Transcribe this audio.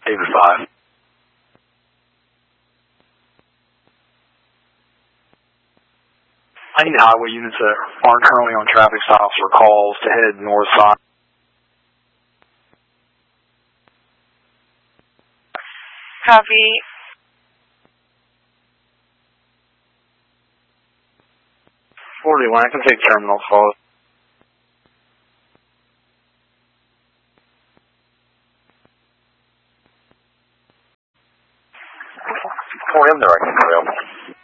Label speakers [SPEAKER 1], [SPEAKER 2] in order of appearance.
[SPEAKER 1] David 5. I need highway units that aren't currently on traffic stops or calls to head north side.
[SPEAKER 2] Copy.
[SPEAKER 1] I can take terminal calls.
[SPEAKER 3] For him, they're available.